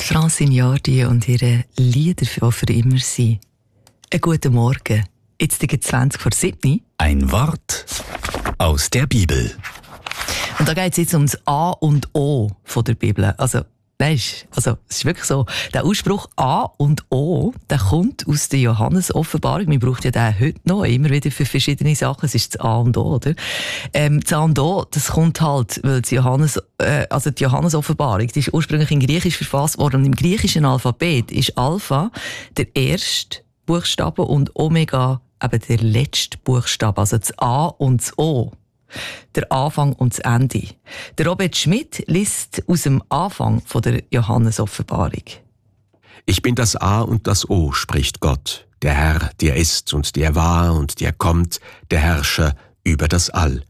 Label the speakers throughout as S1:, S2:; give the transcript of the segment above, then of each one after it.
S1: Francine Jardi und ihre Lieder, die für immer sind. Einen guten Morgen. Jetzt gegen 20 vor 7.
S2: Ein Wort aus der Bibel.
S1: Und da geht es jetzt ums A und O von der Bibel. Also, weisst, es ist wirklich so, der Ausspruch A und O, der kommt aus der Johannes-Offenbarung. Man braucht ja den heute noch, immer wieder für verschiedene Sachen. Es ist das A und O, oder? Das A und O, das kommt halt, weil die Johannes-Offenbarung, die ist ursprünglich in Griechisch verfasst worden. Und im griechischen Alphabet ist Alpha der erste Buchstabe und Omega eben der letzte Buchstabe. Also das A und das O. Der Anfang und das Ende. Der Robert Schmidt liest aus dem Anfang von der Johannes-Offenbarung.
S3: Ich bin das A und das O, spricht Gott, der Herr, der ist und der war und der kommt, der Herrscher über das All.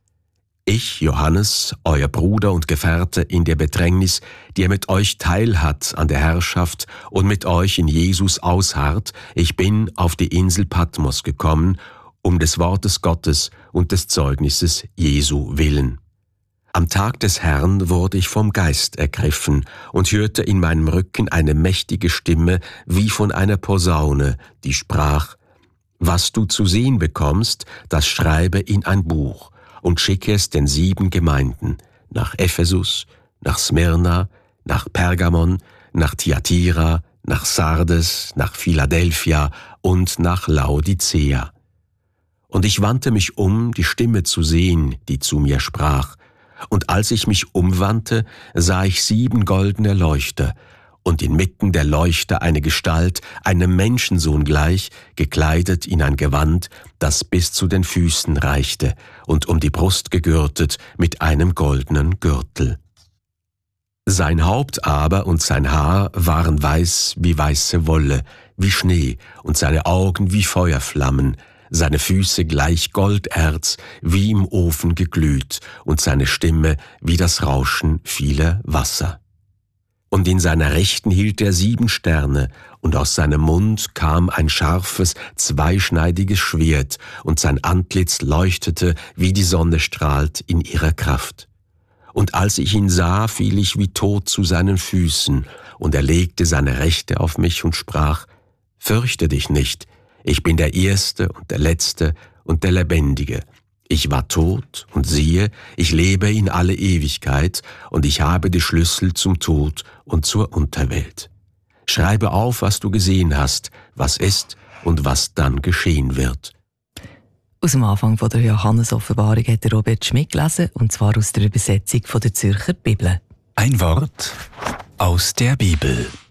S3: Ich, Johannes, euer Bruder und Gefährte in der Bedrängnis, der mit euch teilhat an der Herrschaft und mit euch in Jesus ausharrt, ich bin auf die Insel Patmos gekommen, um des Wortes Gottes und des Zeugnisses Jesu willen. Am Tag des Herrn wurde ich vom Geist ergriffen und hörte in meinem Rücken eine mächtige Stimme wie von einer Posaune, die sprach: Was du zu sehen bekommst, das schreibe in ein Buch und schicke es den 7 Gemeinden, nach Ephesus, nach Smyrna, nach Pergamon, nach Thyatira, nach Sardes, nach Philadelphia und nach Laodicea. Und ich wandte mich um, die Stimme zu sehen, die zu mir sprach. Und als ich mich umwandte, sah ich 7 goldene Leuchter, und inmitten der Leuchter eine Gestalt, einem Menschensohn gleich, gekleidet in ein Gewand, das bis zu den Füßen reichte, und um die Brust gegürtet mit einem goldenen Gürtel. Sein Haupt aber und sein Haar waren weiß wie weiße Wolle, wie Schnee, und seine Augen wie Feuerflammen, seine Füße gleich Golderz, wie im Ofen geglüht, und seine Stimme wie das Rauschen vieler Wasser. Und in seiner Rechten hielt er 7 Sterne, und aus seinem Mund kam ein scharfes, zweischneidiges Schwert, und sein Antlitz leuchtete, wie die Sonne strahlt in ihrer Kraft. Und als ich ihn sah, fiel ich wie tot zu seinen Füßen, und er legte seine Rechte auf mich und sprach: Fürchte dich nicht, ich bin der Erste und der Letzte und der Lebendige. Ich war tot, und siehe, ich lebe in alle Ewigkeit, und ich habe die Schlüssel zum Tod und zur Unterwelt. Schreibe auf, was du gesehen hast, was ist und was dann geschehen wird.
S1: Aus dem Anfang von der Johannes-Offenbarung hat der Robert Schmidt gelesen, und zwar aus der Übersetzung von der Zürcher Bibel.
S2: Ein Wort aus der Bibel.